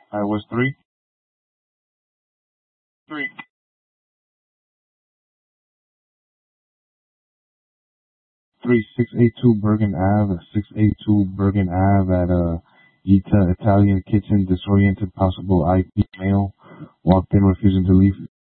I was three. 682 Bergen Ave, 682 Bergen Ave at Ita Italian Kitchen, disoriented, possible IP male, walked in refusing to leave.